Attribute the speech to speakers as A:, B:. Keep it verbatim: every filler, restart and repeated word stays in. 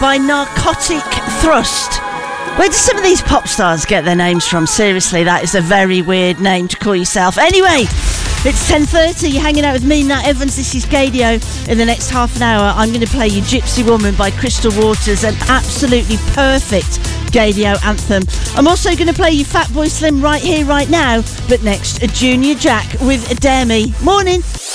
A: by Narcotic Thrust. Where do some of these pop stars get their names from? Seriously, that is a very weird name to call yourself. Anyway, it's ten thirty, you're hanging out with me, Nat Evans. This is Gadio. In the next half an hour, I'm going to play you Gypsy Woman by Crystal Waters, an absolutely perfect Gadio anthem. I'm also going to play you Fatboy Slim right here, right now. But next, a Junior Jack with Dare Me. Morning.